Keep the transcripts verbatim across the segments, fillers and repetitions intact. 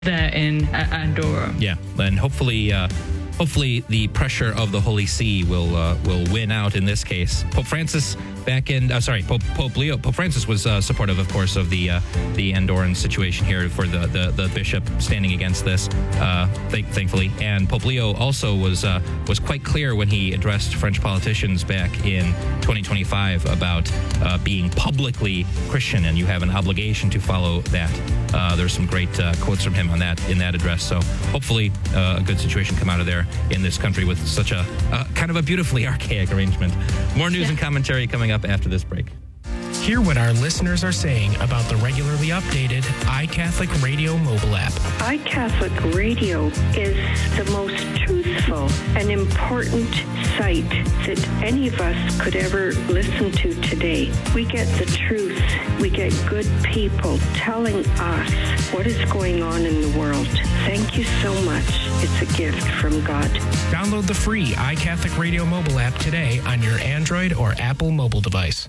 there in uh, Andorra. Yeah, and hopefully, uh, hopefully the pressure of the Holy See will uh, will win out in this case. Pope Francis back in, uh, sorry, Pope Pope Leo, Pope Francis was uh, supportive, of course, of the uh, the Andorran situation here for the, the, the bishop standing against this, uh, th- thankfully. And Pope Leo also was uh, was quite clear when he addressed French politicians back in twenty twenty-five about uh, being publicly Christian, and you have an obligation to follow that. Uh, there's some great uh, quotes from him on that in that address. So hopefully uh, a good situation come out of there in this country with such a uh, kind of a beautifully archaic arrangement. More news yeah. and commentary coming up after this break. Hear what our listeners are saying about the regularly updated iCatholic Radio mobile app. iCatholic Radio is the most truthful and important site that any of us could ever listen to today. We get the truth. We get good people telling us what is going on in the world. Thank you so much. It's a gift from God. Download the free iCatholic Radio mobile app today on your Android or Apple mobile device.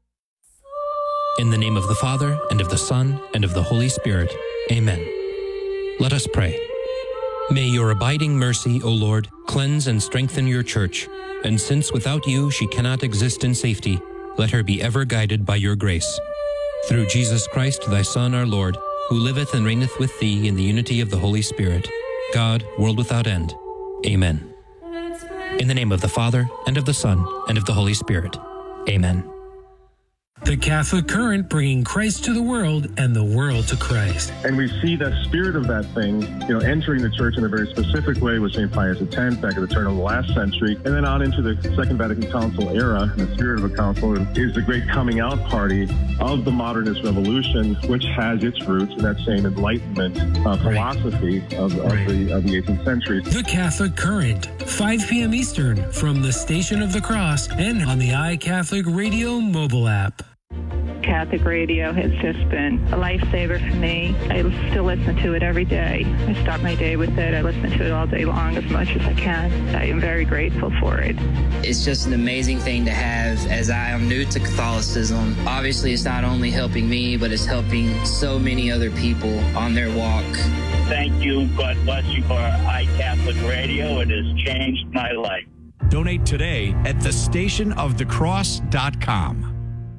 In the name of the Father, and of the Son, and of the Holy Spirit. Amen. Let us pray. May your abiding mercy, O Lord, cleanse and strengthen your church, and since without you she cannot exist in safety, let her be ever guided by your grace. Through Jesus Christ, thy Son, our Lord, who liveth and reigneth with thee in the unity of the Holy Spirit, God, world without end. Amen. In the name of the Father, and of the Son, and of the Holy Spirit. Amen. The Catholic Current, bringing Christ to the world and the world to Christ. And we see the spirit of that thing, you know, entering the church in a very specific way with Saint Pius X back at the turn of the last century, and then on into the Second Vatican Council era. And the spirit of a council is the great coming out party of the modernist revolution, which has its roots in that same Enlightenment uh, philosophy of, of, right. the, of the eighteenth century. The Catholic Current, five p.m. Eastern, from the Station of the Cross and on the iCatholic Radio mobile app. Catholic radio has just been a lifesaver for me. I still listen to it every day. I start my day with it. I listen to it all day long as much as I can. I am very grateful for it. It's just an amazing thing to have, as I am new to Catholicism. Obviously, it's not only helping me, but it's helping so many other people on their walk. Thank you. God bless you for iCatholic Radio. It has changed my life. Donate today at the station of the cross dot com.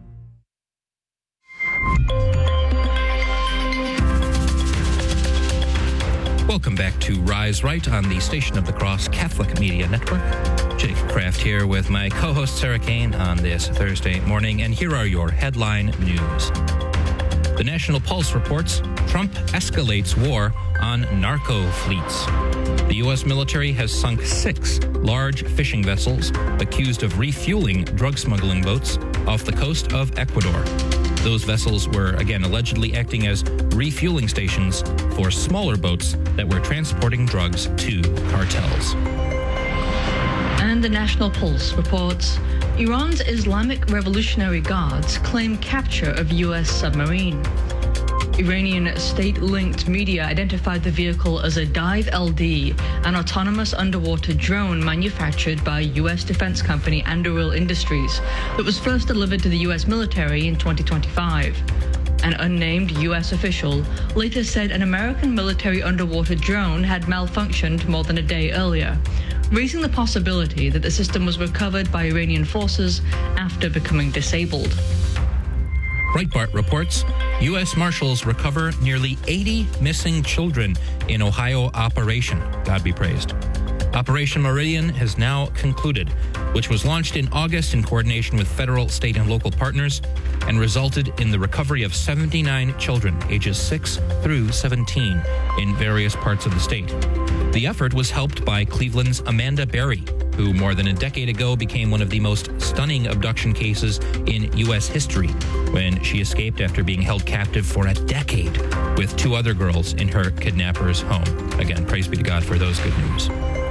Welcome back to Rise Right on the Station of the Cross Catholic Media Network. Jake Kraft here with my co-host Sarah Kane on this Thursday morning, and here are your headline news. The National Pulse reports Trump escalates war on narco fleets. The U S military has sunk six large fishing vessels accused of refueling drug smuggling boats off the coast of Ecuador. Those vessels were, again, allegedly acting as refueling stations for smaller boats that were transporting drugs to cartels. And the National Pulse reports Iran's Islamic Revolutionary Guards claim capture of U S submarine. Iranian state-linked media identified the vehicle as a Dive L D, an autonomous underwater drone manufactured by U S defense company Anduril Industries that was first delivered to the U S military in twenty twenty-five. An unnamed U S official later said an American military underwater drone had malfunctioned more than a day earlier, raising the possibility that the system was recovered by Iranian forces after becoming disabled. Breitbart reports U S Marshals recover nearly eighty missing children in Ohio operation. God be praised. Operation Meridian has now concluded, which was launched in August in coordination with federal, state, and local partners, and resulted in the recovery of seventy-nine children, ages six through seventeen, in various parts of the state. The effort was helped by Cleveland's Amanda Berry, who more than a decade ago became one of the most stunning abduction cases in U S history when she escaped after being held captive for a decade with two other girls in her kidnapper's home. Again, praise be to God for those good news.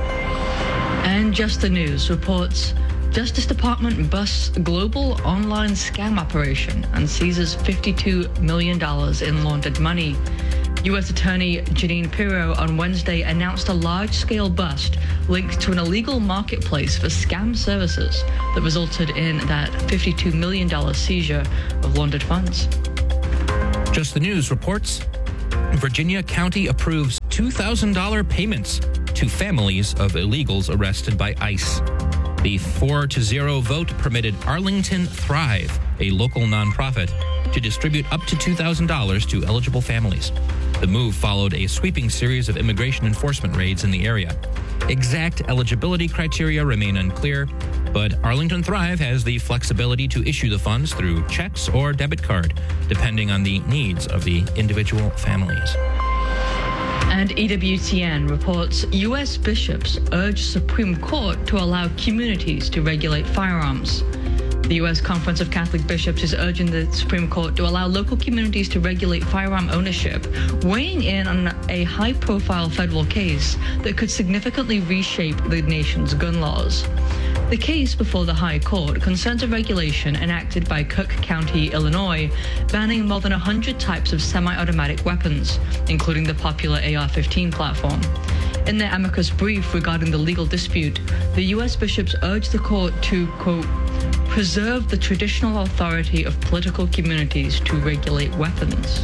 And Just the News reports Justice Department busts global online scam operation and seizes fifty-two million dollars in laundered money. U S Attorney Janine Pirro on Wednesday announced a large-scale bust linked to an illegal marketplace for scam services that resulted in that fifty-two million dollars seizure of laundered funds. Just the News reports Virginia County approves two thousand dollars payments to families of illegals arrested by ICE. The four to zero vote permitted Arlington Thrive, a local nonprofit, to distribute up to two thousand dollars to eligible families. The move followed a sweeping series of immigration enforcement raids in the area. Exact eligibility criteria remain unclear, but Arlington Thrive has the flexibility to issue the funds through checks or debit card, depending on the needs of the individual families. And E W T N reports U S bishops urge Supreme Court to allow communities to regulate firearms. The U S Conference of Catholic Bishops is urging the Supreme Court to allow local communities to regulate firearm ownership, weighing in on a high-profile federal case that could significantly reshape the nation's gun laws. The case before the High Court concerns a regulation enacted by Cook County, Illinois, banning more than one hundred types of semi-automatic weapons, including the popular A R fifteen platform. In their amicus brief regarding the legal dispute, the U S bishops urged the court to, quote, preserve the traditional authority of political communities to regulate weapons.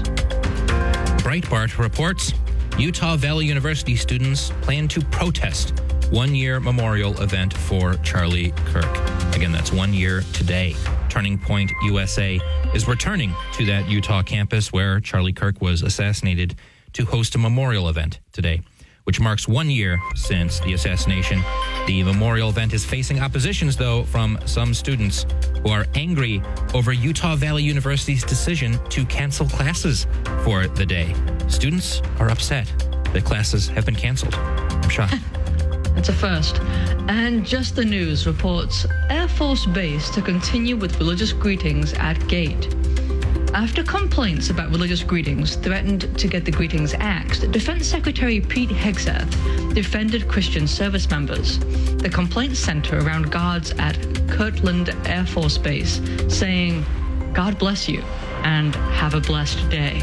Breitbart reports Utah Valley University students plan to protest one-year memorial event for Charlie Kirk. Again, that's one year today. Turning Point U S A is returning to that Utah campus where Charlie Kirk was assassinated to host a memorial event today, which marks one year since the assassination. The memorial event is facing oppositions, though, from some students who are angry over Utah Valley University's decision to cancel classes for the day. Students are upset that classes have been canceled. I'm shocked. That's a first. And Just the News reports Air Force Base to continue with religious greetings at gate. After complaints about religious greetings threatened to get the greetings axed, Defense Secretary Pete Hegseth defended Christian service members. The complaints center around guards at Kirtland Air Force Base saying, "God bless you and have a blessed day."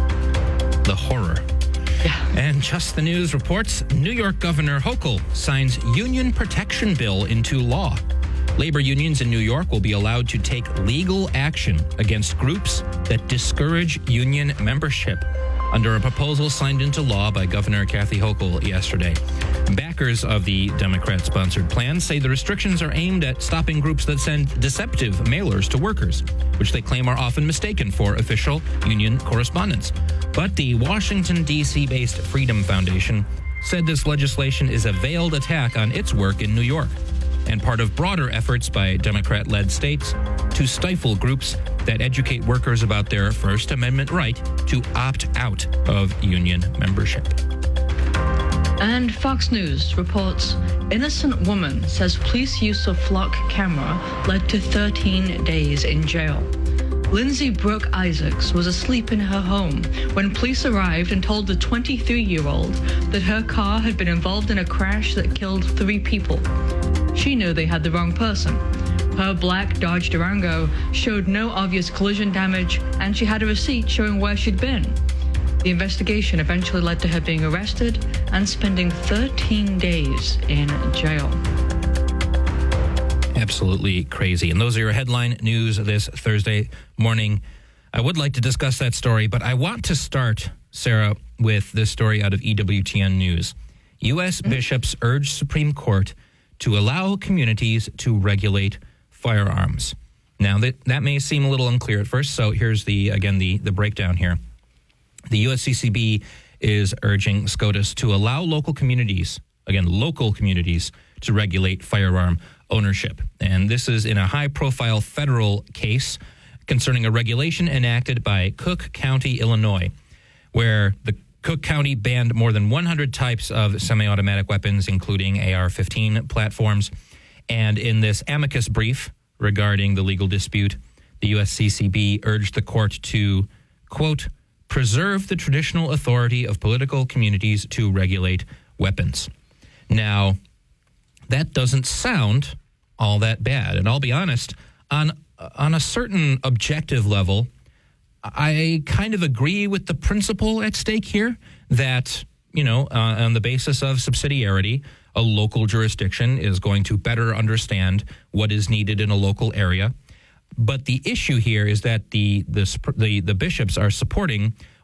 The horror. Yeah. And Just the News reports New York Governor Hochul signs union protection bill into law. Labor unions in New York will be allowed to take legal action against groups that discourage union membership under a proposal signed into law by Governor Kathy Hochul yesterday. Backers of the Democrat-sponsored plan say the restrictions are aimed at stopping groups that send deceptive mailers to workers, which they claim are often mistaken for official union correspondence. But the Washington, D C-based Freedom Foundation said this legislation is a veiled attack on its work in New York and part of broader efforts by Democrat-led states to stifle groups that educate workers about their First Amendment right to opt out of union membership. And Fox News reports innocent woman says police use of flock camera led to thirteen days in jail. Lindsay Brooke Isaacs was asleep in her home when police arrived and told the twenty-three-year-old that her car had been involved in a crash that killed three people. She knew they had the wrong person. Her black Dodge Durango showed no obvious collision damage, and she had a receipt showing where she'd been. The investigation eventually led to her being arrested and spending thirteen days in jail. Absolutely crazy. And those are your headline news this Thursday morning. I would like to discuss that story, but I want to start, Sarah, with this story out of E W T N News. U S Mm-hmm. bishops urge Supreme Court to allow communities to regulate firearms. Now, that, that may seem a little unclear at first, so here's, the again, the, the breakdown here. The U S C C B is urging SCOTUS to allow local communities, again, local communities, to regulate firearm ownership. And this is in a high-profile federal case concerning a regulation enacted by Cook County, Illinois, where the Cook County banned more than one hundred types of semi-automatic weapons, including A R fifteen platforms. And in this amicus brief regarding the legal dispute, the U S C C B urged the court to, quote, preserve the traditional authority of political communities to regulate weapons. Now, that doesn't sound all that bad. And I'll be honest, on on a certain objective level, I kind of agree with the principle at stake here that, you know, uh, on the basis of subsidiarity, a local jurisdiction is going to better understand what is needed in a local area. But the issue here is that the the the, the bishops are supporting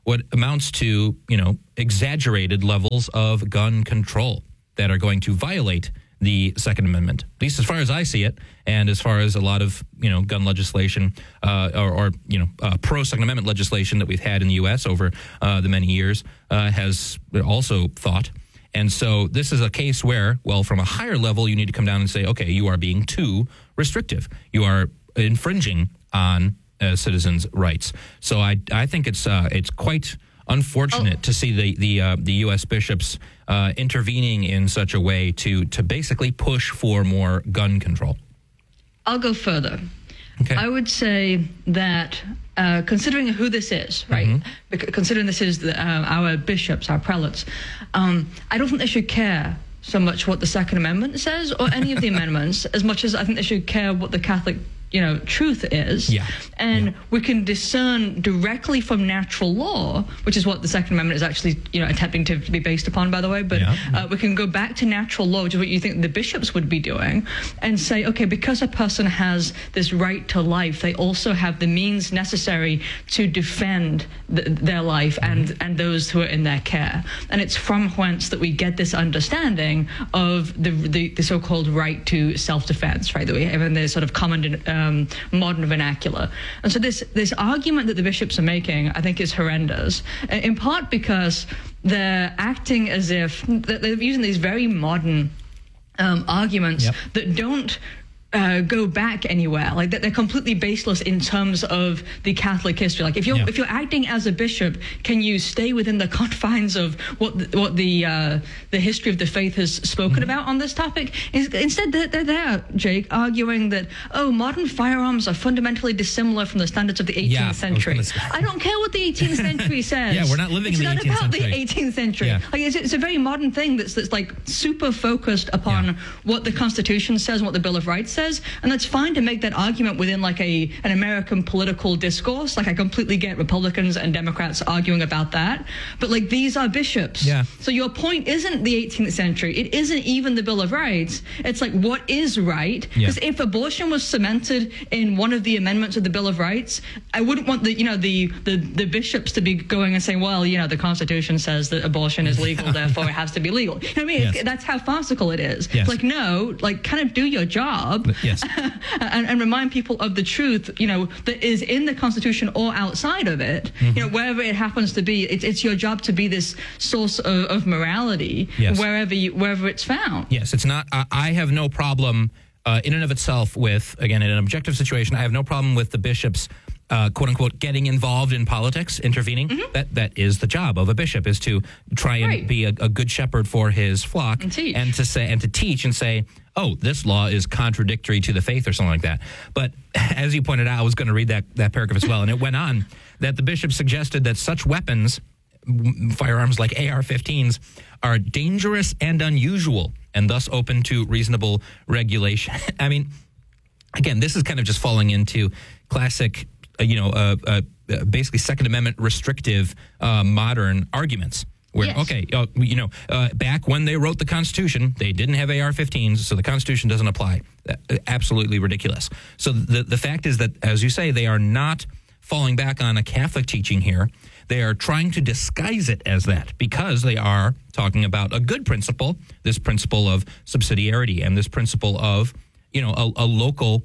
what amounts to, you know, exaggerated levels of gun control that are going to violate the Second Amendment, at least as far as I see it, and as far as a lot of, you know, gun legislation uh, or, or, you know, uh, pro-Second Amendment legislation that we've had in the U S over uh, the many years uh, has also thought. And so this is a case where, well, from a higher level, you need to come down and say, okay, you are being too restrictive. You are infringing on uh, citizens' rights. So I, I think it's uh, it's quite unfortunate oh. to see the the uh, the U S bishops uh, intervening in such a way to to basically push for more gun control. I'll go further. Okay. I would say that uh, considering who this is, right? Mm-hmm. Bec- considering this is the, uh, our bishops, our prelates, um, I don't think they should care so much what the Second Amendment says or any of the amendments as much as I think they should care what the Catholic, you know, truth is. Yeah. And yeah. we can discern directly from natural law, which is what the Second Amendment is actually, you know, attempting to be based upon, by the way. But yeah. uh, we can go back to natural law, which is what you think the bishops would be doing, and say, okay, because a person has this right to life, they also have the means necessary to defend th- their life mm-hmm. and, and those who are in their care. And it's from whence that we get this understanding of the the, the so-called right to self-defense, right, that we have in the sort of common Um, modern vernacular. And so this this argument that the bishops are making, I think, is horrendous, in part because they're acting as if they're using these very modern um, arguments yep. that don't Uh, go back anywhere, like that they're completely baseless in terms of the Catholic history. Like if you're yeah. if you're acting as a bishop, can you stay within the confines of what the, what the uh, the history of the faith has spoken mm-hmm. about on this topic? Instead, they're, they're there, Jake, arguing that oh, modern firearms are fundamentally dissimilar from the standards of the eighteenth yeah, century. I, I don't care what the eighteenth century says. Yeah, we're not living it's in the not eighteenth about century. the eighteenth century. Yeah. Like it's, it's a very modern thing that's that's like super focused upon yeah. what the Constitution says and what the Bill of Rights says, and that's fine to make that argument within like a an American political discourse. Like I completely get Republicans and Democrats arguing about that, but like these are bishops. Yeah. So your point isn't the eighteenth century. It isn't even the Bill of Rights. It's like what is right? Because yeah. if abortion was cemented in one of the amendments of the Bill of Rights, I wouldn't want the you know the the, the bishops to be going and saying, well, you know, the Constitution says that abortion is legal, therefore it has to be legal. You know what I mean? Yes. It, that's how farcical it is. Yes. Like no, like kind of do your job. Yes. And, and remind people of the truth, you know, that is in the Constitution or outside of it. Mm-hmm. You know, wherever it happens to be, it's it's your job to be this source of, of morality yes. wherever you, wherever it's found. Yes, it's not. Uh, I have no problem uh, in and of itself with, again, in an objective situation, I have no problem with the bishops, uh, quote unquote, getting involved in politics, intervening. Mm-hmm. That that is the job of a bishop, is to try and right. be a, a good shepherd for his flock and, teach. and to say and to teach and say, oh, this law is contradictory to the faith or something like that. But as you pointed out, I was going to read that, that paragraph as well. And it went on that the bishop suggested that such weapons, firearms like A R fifteens, are dangerous and unusual and thus open to reasonable regulation. I mean, again, this is kind of just falling into classic, uh, you know, uh, uh, basically Second Amendment restrictive uh, modern arguments. Where, yes. okay, uh, you know, uh, back when they wrote the Constitution, they didn't have A R fifteens, so the Constitution doesn't apply. Uh, absolutely ridiculous. So the the fact is that, as you say, they are not falling back on a Catholic teaching here. They are trying to disguise it as that because they are talking about a good principle, this principle of subsidiarity and this principle of, you know, a, a local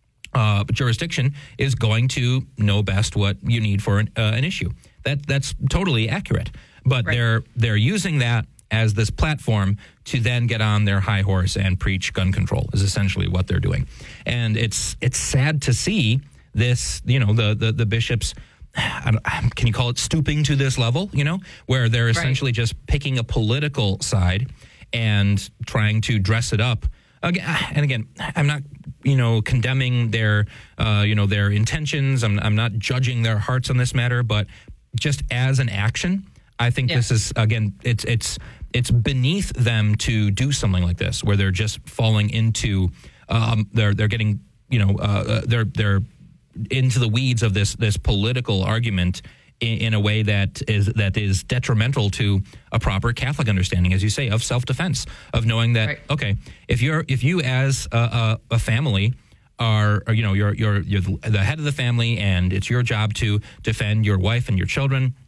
uh, jurisdiction is going to know best what you need for an, uh, an issue. That that's totally accurate. But right. they're they're using that as this platform to then get on their high horse and preach gun control is essentially what they're doing. And it's it's sad to see this, you know, the the, the bishops, I don't, can you call it stooping to this level, you know, where they're essentially right. just picking a political side and trying to dress it up. Again, and again, I'm not, you know, condemning their, uh, you know, their intentions. I'm I'm not judging their hearts on this matter, but just as an action, I think yeah. this is, again, it's it's it's beneath them to do something like this, where they're just falling into, um, they're they're getting, you know, uh, they're they're into the weeds of this this political argument in, in a way that is that is detrimental to a proper Catholic understanding, as you say, of self-defense, of knowing that right. okay, if you're if you as a, a, a family are, or, you know, you're you're you're the head of the family, and it's your job to defend your wife and your children.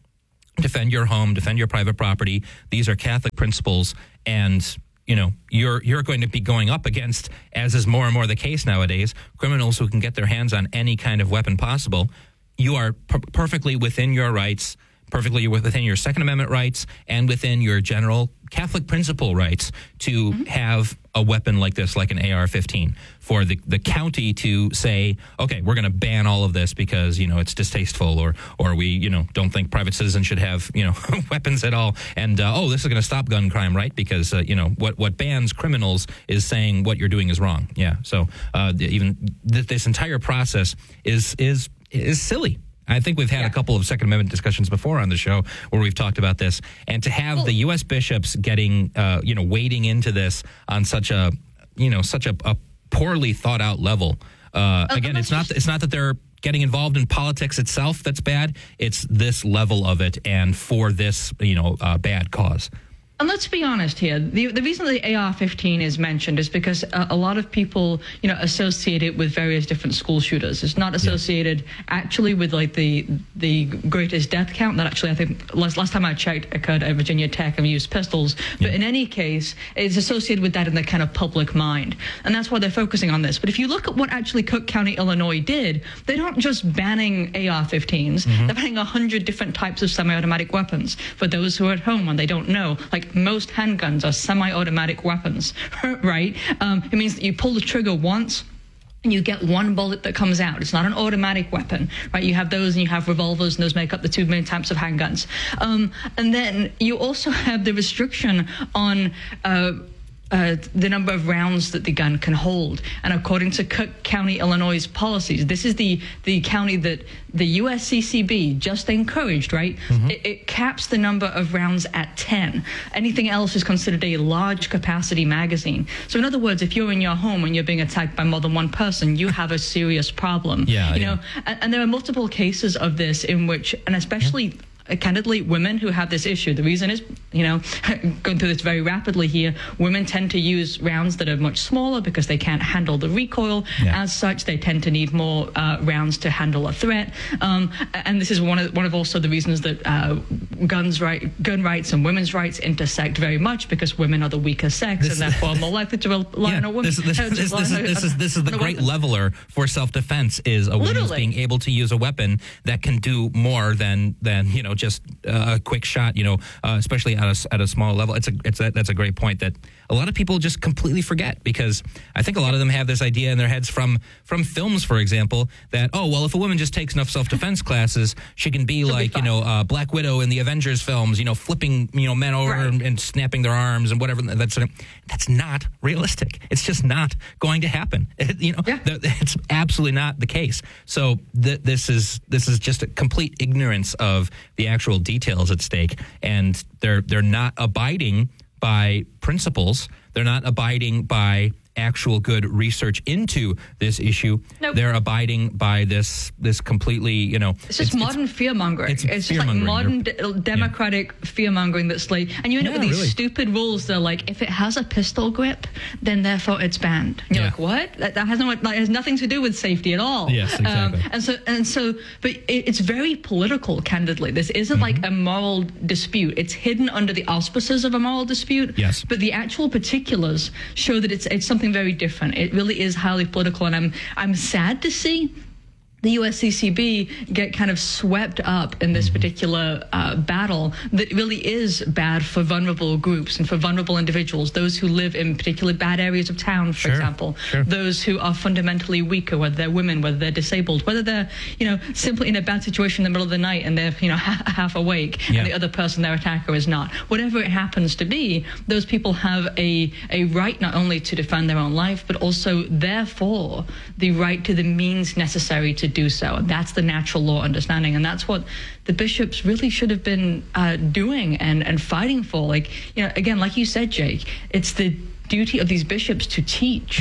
defend your home, defend your private property. These are Catholic principles, and you know, you're you're going to be going up against, as is more and more the case nowadays, criminals who can get their hands on any kind of weapon possible. You are per- perfectly within your rights, perfectly within your Second Amendment rights, and within your general Catholic principle rights to mm-hmm. have a weapon like this, like an A R fifteen, for the, the county to say, okay, we're going to ban all of this because, you know, it's distasteful, or or we, you know, don't think private citizens should have, you know, weapons at all. And, uh, oh, this is going to stop gun crime, right? Because, uh, you know, what, what bans criminals is saying what you're doing is wrong. Yeah. So uh, even th- this entire process is is is silly. I think we've had yeah. a couple of Second Amendment discussions before on the show where we've talked about this. And to have well, the U S bishops getting, uh, you know, wading into this on such a, you know, such a, a poorly thought out level. Uh, oh, again, it's not it's not that they're getting involved in politics itself that's bad. It's this level of it, and for this, you know, uh, bad cause. And let's be honest here. The the reason the A R fifteen is mentioned is because a, a lot of people, you know, associate it with various different school shooters. It's not associated yeah. actually with like the the greatest death count that actually I think last last time I checked occurred at Virginia Tech and used pistols. But yeah. in any case, it's associated with that in the kind of public mind, and that's why they're focusing on this. But if you look at what actually Cook County, Illinois did, they don't just banning A R fifteens. Mm-hmm. They're banning a hundred different types of semi-automatic weapons for those who are at home and they don't know, like. Most handguns are semi-automatic weapons, right? Um, it means that you pull the trigger once and you get one bullet that comes out. It's not an automatic weapon, right? You have those and you have revolvers, and those make up the two main types of handguns. Um, and then you also have the restriction on uh, Uh, the number of rounds that the gun can hold. And according to Cook County, Illinois' policies, this is the, the county that the U S C C B just encouraged, right? Mm-hmm. It, it caps the number of rounds at ten. Anything else is considered a large capacity magazine. So in other words, if you're in your home and you're being attacked by more than one person, you have a serious problem. Yeah, you yeah. know, and, and there are multiple cases of this in which, and especially yeah. candidly, women who have this issue, the reason is, you know, going through this very rapidly here, women tend to use rounds that are much smaller because they can't handle the recoil. Yeah. As such, they tend to need more uh, rounds to handle a threat. Um, and this is one of one of also the reasons that uh, guns right, gun rights and women's rights intersect very much, because women are the weaker sex this, and therefore more likely to rely yeah, on a woman. This, this, this, this, this, is, this, is, this is the great weapon. leveler for self-defense, is a woman being able to use a weapon that can do more than, than you know, just uh, a quick shot, you know, uh, especially at a, at a small level. It's a, it's a, that's a great point that a lot of people just completely forget, because I think a lot of them have this idea in their heads from, from films, for example, that, oh, well, if a woman just takes enough self-defense classes, she can be She'll like, be you know, uh, Black Widow in the Avengers films, you know, flipping, you know, men over right. and, and snapping their arms and whatever. That's, that's not realistic. It's just not going to happen. It, you know, yeah. the, it's absolutely not the case. So th- this is, this is just a complete ignorance of the actual details at stake, and they're they're not abiding by principles. They're not abiding by actual good research into this issue. Nope. They're abiding by this this completely, you know. It's just it's, modern it's, fear mongering. It's, it's just like modern d- democratic yeah. fear mongering that's like, and you end yeah, up with these really. stupid rules that are like, if it has a pistol grip, then therefore it's banned. And you're yeah. like, what? That, that has no, that has nothing to do with safety at all. Yes, exactly. Um, and so, and so, but it, it's very political, candidly. This isn't mm-hmm. like a moral dispute. It's hidden under the auspices of a moral dispute. Yes. But the actual particulars show that it's it's something very different. It really is highly political, and I'm I'm sad to see the U S C C B get kind of swept up in this particular uh, battle that really is bad for vulnerable groups and for vulnerable individuals, those who live in particularly bad areas of town, for sure, example, sure. those who are fundamentally weaker, whether they're women, whether they're disabled, whether they're, you know, simply in a bad situation in the middle of the night and they're, you know, ha- half awake yeah. and the other person, their attacker, is not. Whatever it happens to be, those people have a, a right not only to defend their own life, but also, therefore, the right to the means necessary to do so. And that's the natural law understanding. And that's what the bishops really should have been uh, doing and, and fighting for. Like, you know, again, like you said, Jake, it's the duty of these bishops to teach. Mm-hmm.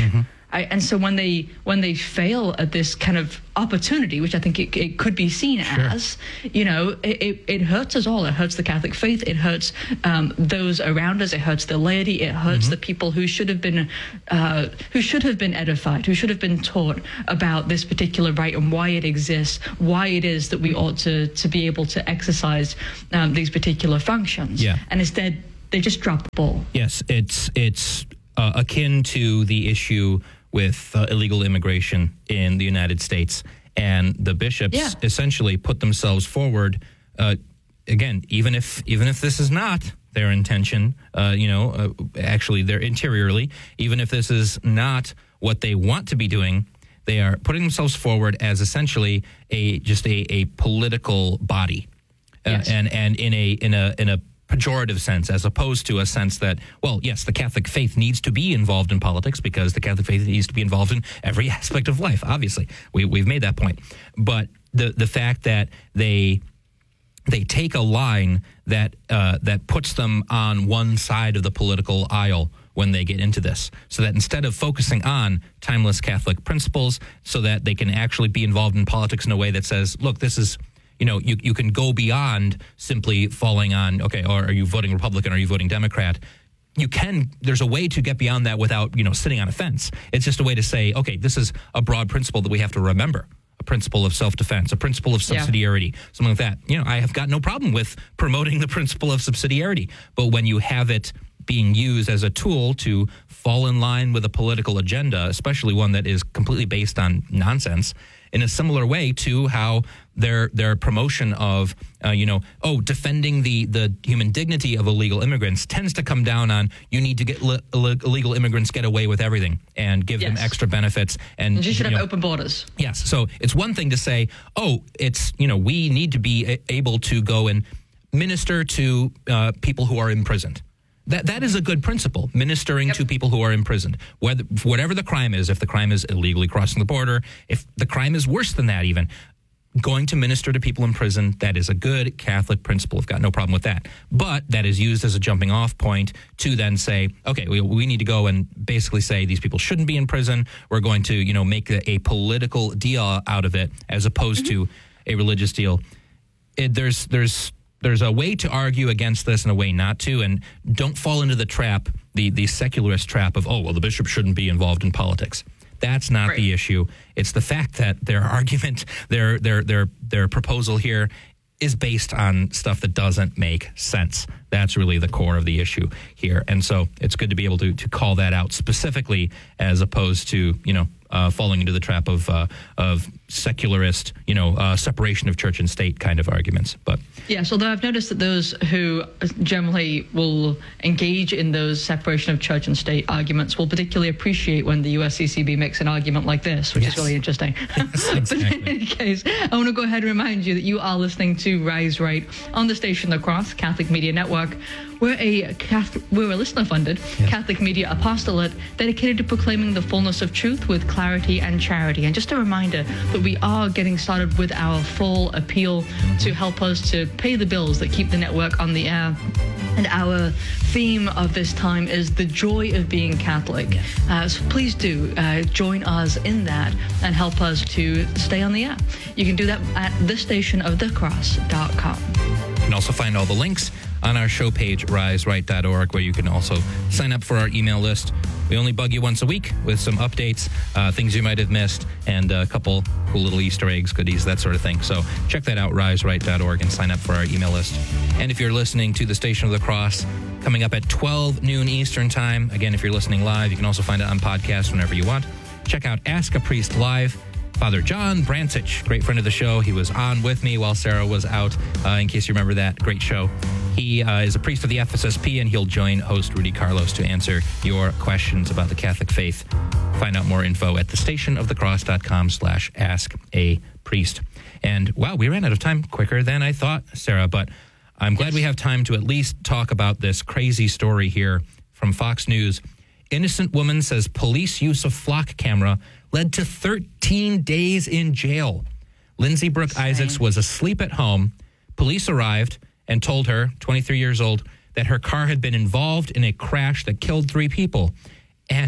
I, and so when they when they fail at this kind of opportunity, which I think it, it could be seen sure. as, you know, it, it, it hurts us all. It hurts the Catholic faith. It hurts um, those around us. It hurts the laity. It hurts mm-hmm. the people who should have been uh, who should have been edified, who should have been taught about this particular right and why it exists, why it is that we ought to to be able to exercise um, these particular functions. Yeah. And instead, they just drop the ball. Yes, it's it's uh, akin to the issue with uh, illegal immigration in the United States, and the bishops yeah. essentially put themselves forward. Uh, again, even if even if this is not their intention, uh, you know, uh, actually, they're interiorly, even if this is not what they want to be doing, they are putting themselves forward as essentially a just a, a political body, uh, yes. and and in a in a in a pejorative sense, as opposed to a sense that, well, yes, the Catholic faith needs to be involved in politics because the Catholic faith needs to be involved in every aspect of life. Obviously, we, we've made that point. But the the fact that they they take a line that uh, that puts them on one side of the political aisle when they get into this, so that instead of focusing on timeless Catholic principles, so that they can actually be involved in politics in a way that says, look, this is, you know, you, you can go beyond simply falling on, okay, or are you voting Republican, or are you voting Democrat? You can, there's a way to get beyond that without, you know, sitting on a fence. It's just a way to say, okay, this is a broad principle that we have to remember. A principle of self-defense, a principle of subsidiarity, yeah. something like that. You know, I have got no problem with promoting the principle of subsidiarity, but when you have it being used as a tool to fall in line with a political agenda, especially one that is completely based on nonsense, in a similar way to how their their promotion of, uh, you know, oh, defending the, the human dignity of illegal immigrants tends to come down on you need to get li- illegal immigrants get away with everything and give yes. them extra benefits. And, and you should you have know, open borders. Yes. So it's one thing to say, oh, it's, you know, we need to be a- able to go and minister to uh, people who are imprisoned. That that is a good principle, ministering yep. to people who are imprisoned, whether whatever the crime is. If the crime is illegally crossing the border, if the crime is worse than that, even going to minister to people in prison, that is a good Catholic principle. I've got no problem with that. But that is used as a jumping off point to then say, okay, we, we need to go and basically say these people shouldn't be in prison. We're going to, you know, make a, a political deal out of it as opposed mm-hmm. to a religious deal. It, there's there's. There's a way to argue against this and a way not to, and don't fall into the trap, the, the secularist trap of, oh, well, the bishop shouldn't be involved in politics. That's not right. the issue. It's the fact that their argument, their their their their proposal here is based on stuff that doesn't make sense. That's really the core of the issue here. And so it's good to be able to to call that out specifically as opposed to, you know, uh, falling into the trap of uh, of secularist, you know, uh, separation of church and state kind of arguments. But yes, although I've noticed that those who generally will engage in those separation of church and state arguments will particularly appreciate when the U S C C B makes an argument like this, which yes. is really interesing. Yes, exactly. But in any case, I want to go ahead and remind you that you are listening to Rise Right on the station The Cross Catholic Media Network. We're a Catholic, we're a listener-funded yeah. Catholic media apostolate dedicated to proclaiming the fullness of truth with clarity and charity. And just a reminder that we are getting started with our full appeal mm-hmm. to help us to pay the bills that keep the network on the air. And our theme of this time is the joy of being Catholic. Yes. Uh, so please do uh, join us in that and help us to stay on the air. You can do that at the station of the cross dot com. You can also find all the links on our show page, rise right dot org, where you can also sign up for our email list. We only bug you once a week with some updates, uh, things you might have missed, and a couple cool little Easter eggs, goodies, that sort of thing. So check that out, rise right dot org, and sign up for our email list. And if you're listening to the Station of the Cross, coming up at twelve noon Eastern Time, again, if you're listening live, you can also find it on podcast whenever you want. Check out Ask a Priest Live. Father John Brancich, great friend of the show. He was on with me while Sarah was out, uh, in case you remember that. Great show. He uh, is a priest of the F S S P, and he'll join host Rudy Carlos to answer your questions about the Catholic faith. Find out more info at the station of the cross dot com slash ask a priest. And wow, we ran out of time quicker than I thought, Sarah, but I'm glad we have time to at least talk about this crazy story here from Fox News. Innocent woman says police use of flock camera led to thirteen days in jail. Lindsay Brooke Same. Isaacs was asleep at home. Police arrived and told her, twenty-three years old, that her car had been involved in a crash that killed three people. And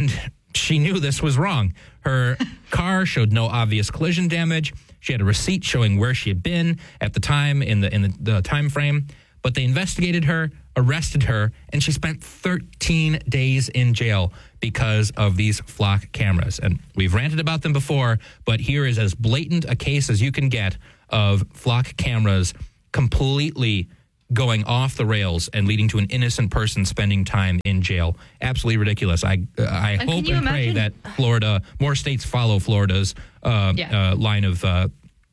she knew this was wrong. Her car showed no obvious collision damage. She had a receipt showing where she had been at the time in the in the, the time frame. But they investigated her, arrested her, and she spent thirteen days in jail because of these flock cameras. And we've ranted about them before, but here is as blatant a case as you can get of flock cameras completely going off the rails and leading to an innocent person spending time in jail. Absolutely ridiculous. I uh, I And hope can you and pray imagine- that Florida, more states follow Florida's uh, Yeah. uh, line of uh,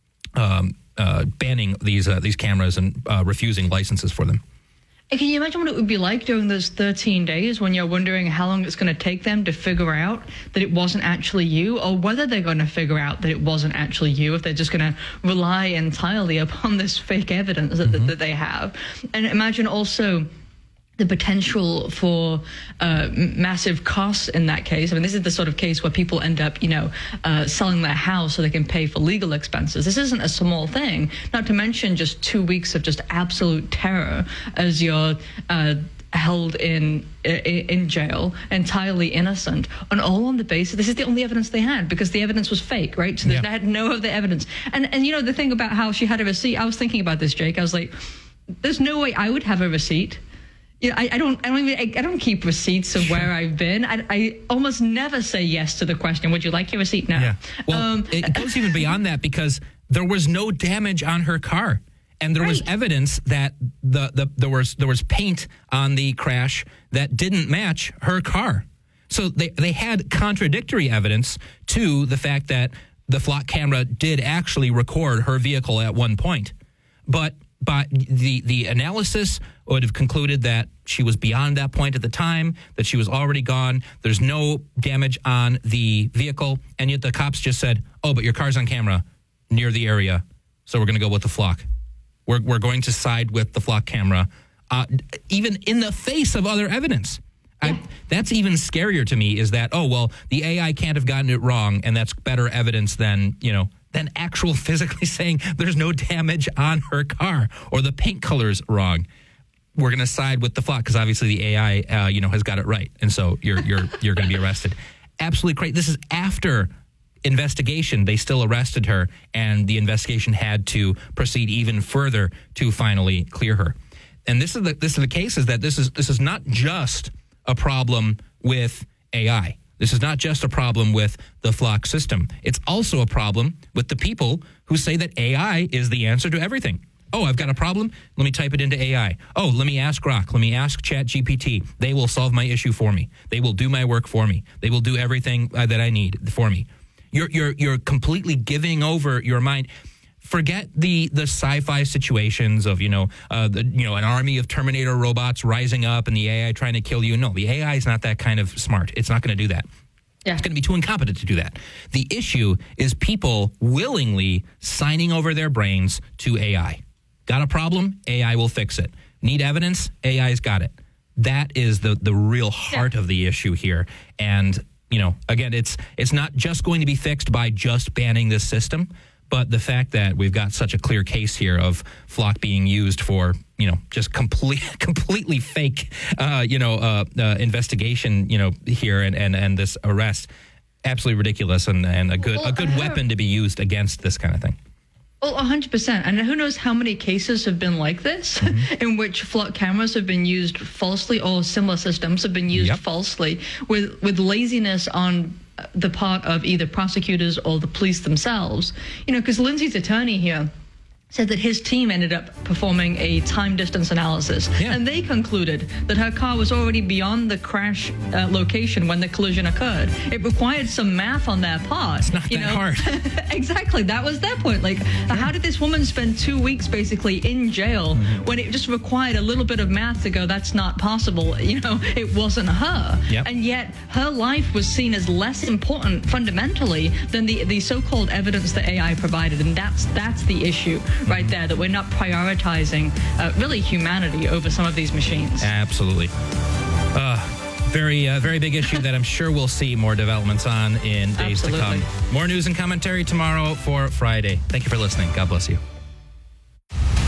um, uh, banning these uh, these cameras and uh, refusing licenses for them. And can you imagine what it would be like during those thirteen days when you're wondering how long it's going to take them to figure out that it wasn't actually you, or whether they're going to figure out that it wasn't actually you, if they're just going to rely entirely upon this fake evidence that, Mm-hmm. that, that they have. And imagine also the potential for uh, m- massive costs in that case. I mean, this is the sort of case where people end up, you know, uh, selling their house so they can pay for legal expenses. This isn't a small thing, not to mention just two weeks of just absolute terror as you're uh, held in, in in jail, entirely innocent, and all on the basis, this is the only evidence they had, because the evidence was fake, right? So Yeah. they had no other evidence. And, and, you know, the thing about how she had a receipt, I was thinking about this, Jake. I was like, there's no way I would have a receipt. Yeah, I, I don't. I don't even. I, I don't keep receipts of where I've been. I, I almost never say yes to the question. Would you like your receipt now? Yeah. Well, Um, it goes even beyond that, because there was no damage on her car, and there was Right. evidence that the, the there was there was paint on the crash that didn't match her car. So they they had contradictory evidence to the fact that the flock camera did actually record her vehicle at one point, but. But the, the analysis would have concluded that she was beyond that point at the time, that she was already gone. There's no damage on the vehicle. And yet the cops just said, oh, but your car's on camera near the area, so we're going to go with the flock. We're, we're going to side with the flock camera, uh, even in the face of other evidence. I, that's even scarier to me, is that, oh, well, the A I can't have gotten it wrong, and that's better evidence than, you know, than actual physically saying there's no damage on her car or the paint color's wrong. We're going to side with the flock because obviously the A I, uh, you know, has got it right, and so you're you're you're going to be arrested. Absolutely crazy. This is after investigation. They still arrested her, and the investigation had to proceed even further to finally clear her. And this is the this is the case is that this is this is not just a problem with A I. This is not just a problem with the flock system. It's also a problem with the people who say that A I is the answer to everything. Oh, I've got a problem. Let me type it into A I. Oh, let me ask Grok. Let me ask ChatGPT. They will solve my issue for me. They will do my work for me. They will do everything uh, that I need for me. You're you're you're completely giving over your mind. Forget the the sci-fi situations of, you know, uh, the, you know, an army of Terminator robots rising up and the A I trying to kill you. No, the A I is not that kind of smart. It's not going to do that. Yeah. It's going to be too incompetent to do that. The issue is people willingly signing over their brains to A I. Got a problem? A I will fix it. Need evidence? A I's got it. That is the the real heart Yeah. of the issue here. And, you know, again, it's it's not just going to be fixed by just banning this system. But the fact that we've got such a clear case here of flock being used for, you know, just complete, completely fake, uh, you know, uh, uh, investigation, you know, here and, and, and this arrest, absolutely ridiculous and, and a good Well, a good I have- weapon to be used against this kind of thing. Well, one hundred percent. And who knows how many cases have been like this, Mm-hmm. in which flock cameras have been used falsely, or similar systems have been used Yep. falsely with, with laziness on the part of either prosecutors or the police themselves. You know, because Lindsay's attorney here said that his team ended up performing a time distance analysis, Yeah. and they concluded that her car was already beyond the crash uh, location when the collision occurred. It required some math on their part. It's not you that know? hard. Exactly. That was their point. Like, how did this woman spend two weeks basically in jail Mm-hmm. when it just required a little bit of math to go, that's not possible? You know, it wasn't her. Yep. And yet her life was seen as less important fundamentally than the, the so-called evidence that A I provided. And that's that's the issue right there, that we're not prioritizing uh, really humanity over some of these machines. Absolutely. Uh, very, uh, very big issue that I'm sure we'll see more developments on in days Absolutely. to come. More news and commentary tomorrow for Friday. Thank you for listening. God bless you.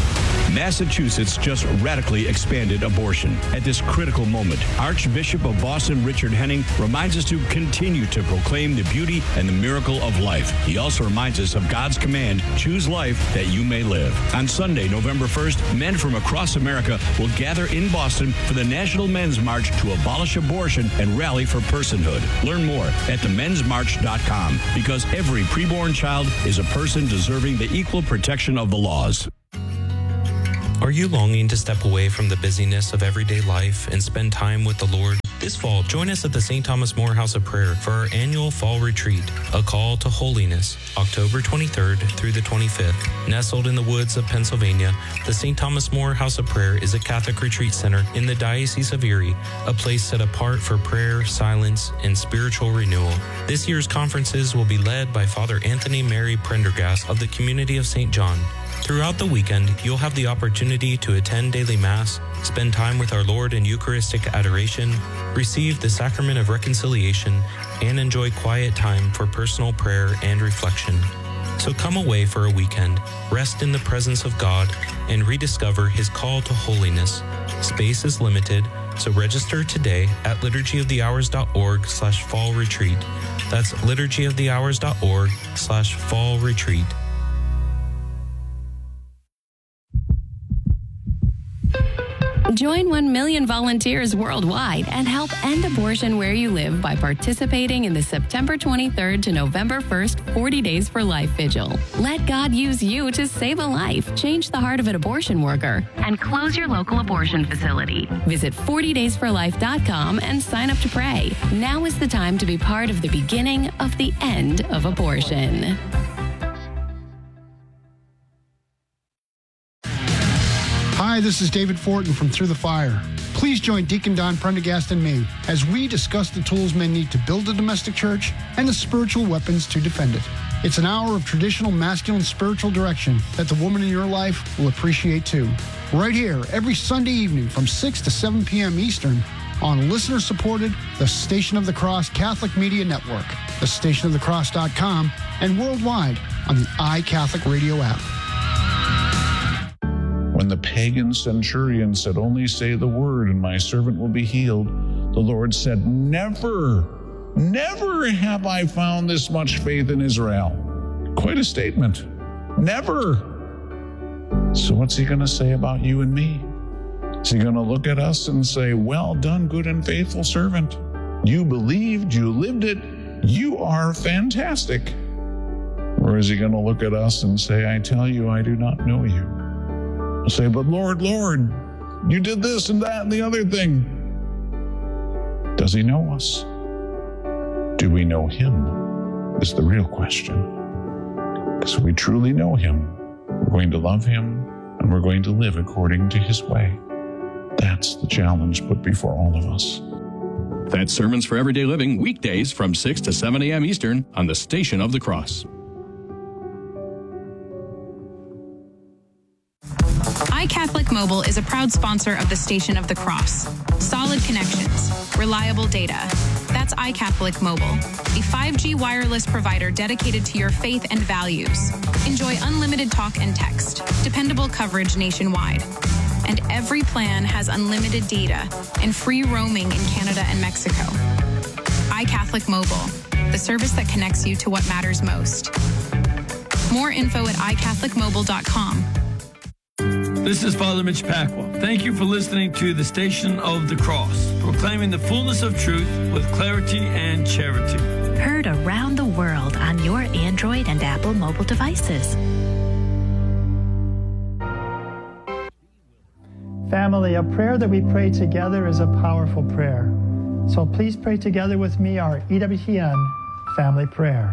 Massachusetts just radically expanded abortion. At this critical moment, Archbishop of Boston Richard Henning reminds us to continue to proclaim the beauty and the miracle of life. He also reminds us of God's command, choose life that you may live. On Sunday, November first, men from across America will gather in Boston for the National Men's March to abolish abortion and rally for personhood. Learn more at the men's march dot com, because every preborn child is a person deserving the equal protection of the laws. Are you longing to step away from the busyness of everyday life and spend time with the Lord? This fall, join us at the Saint Thomas More House of Prayer for our annual fall retreat, A Call to Holiness, October twenty-third through the twenty-fifth. Nestled in the woods of Pennsylvania, the Saint Thomas More House of Prayer is a Catholic retreat center in the Diocese of Erie, a place set apart for prayer, silence, and spiritual renewal. This year's conferences will be led by Father Anthony Mary Prendergast of the Community of Saint John. Throughout the weekend, you'll have the opportunity to attend daily Mass, spend time with our Lord in Eucharistic adoration, receive the Sacrament of Reconciliation, and enjoy quiet time for personal prayer and reflection. So come away for a weekend, rest in the presence of God, and rediscover His call to holiness. Space is limited, so register today at liturgy of the hours dot org slash fall retreat. That's liturgy of the hours dot org slash fall retreat. Join one million volunteers worldwide and help end abortion where you live by participating in the September twenty-third to November first forty Days for Life Vigil. Let God use you to save a life, change the heart of an abortion worker, and close your local abortion facility. Visit forty days for life dot com and sign up to pray. Now is the time to be part of the beginning of the end of abortion. Hi, this is David Fortin from Through the Fire. Please join Deacon Don Prendergast and me as we discuss the tools men need to build a domestic church and the spiritual weapons to defend it. It's an hour of traditional masculine spiritual direction that the woman in your life will appreciate too. Right here, every Sunday evening from six to seven p.m. Eastern on listener-supported The Station of the Cross Catholic Media Network, the station of the cross dot com, and worldwide on the iCatholic Radio app. When the pagan centurion said, "Only say the word and my servant will be healed," the Lord said, "Never, never have I found this much faith in Israel." Quite a statement. Never. So what's he going to say about you and me? Is he going to look at us and say, "Well done, good and faithful servant. You believed, you lived it, you are fantastic"? Or is he going to look at us and say, "I tell you, I do not know you"? We'll say, "But Lord, Lord, you did this and that and the other thing." Does he know us? Do we know him? Is the real question. Because if we truly know him, we're going to love him and we're going to live according to his way. That's the challenge put before all of us. That's Sermons for Everyday Living, weekdays from six to seven a.m. Eastern on the Station of the Cross. iCatholic Mobile is a proud sponsor of the Station of the Cross. Solid connections, reliable data. That's iCatholic Mobile, a five G wireless provider dedicated to your faith and values. Enjoy unlimited talk and text, dependable coverage nationwide. And every plan has unlimited data and free roaming in Canada and Mexico. iCatholic Mobile, the service that connects you to what matters most. More info at i catholic mobile dot com. This is Father Mitch Pacwa. Thank you for listening to the Station of the Cross, proclaiming the fullness of truth with clarity and charity. Heard around the world on your Android and Apple mobile devices. Family, a prayer that we pray together is a powerful prayer. So please pray together with me our E W T N family prayer.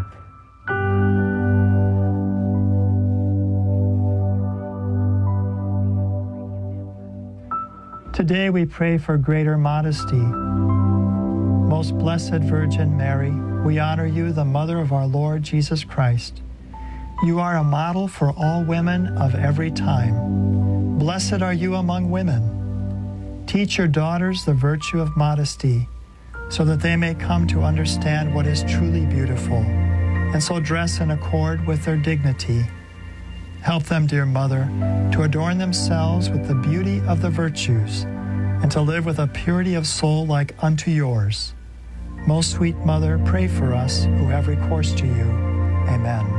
Today we pray for greater modesty. Most Blessed Virgin Mary, we honor you, the Mother of our Lord Jesus Christ. You are a model for all women of every time. Blessed are you among women. Teach your daughters the virtue of modesty, so that they may come to understand what is truly beautiful, and so dress in accord with their dignity. Help them, dear Mother, to adorn themselves with the beauty of the virtues and to live with a purity of soul like unto yours. Most sweet Mother, pray for us who have recourse to you. Amen.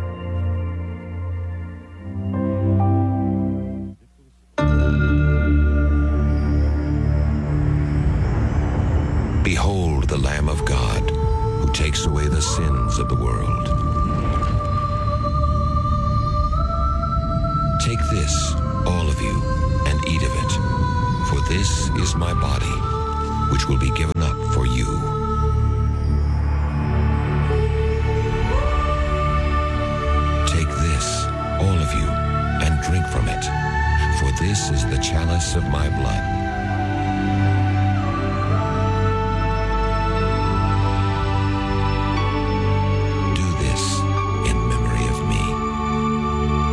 Behold the Lamb of God, who takes away the sins of the world. Take this, all of you, and eat of it, for this is my body, which will be given up for you. Take this, all of you, and drink from it, for this is the chalice of my blood.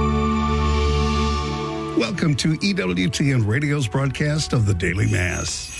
Welcome to E W T N Radio's broadcast of the Daily Mass.